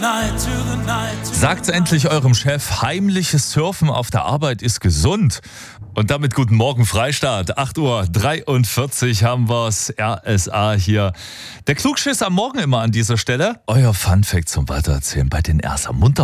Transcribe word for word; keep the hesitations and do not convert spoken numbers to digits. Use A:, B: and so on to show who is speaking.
A: Sagt's endlich eurem Chef, heimliches Surfen auf der Arbeit ist gesund. Und damit guten Morgen Freistaat. acht Uhr dreiundvierzig haben wir's. R S A hier. Der Klugschiss am Morgen immer an dieser Stelle. Euer Funfact zum Weitererzählen bei den Erst am Munter.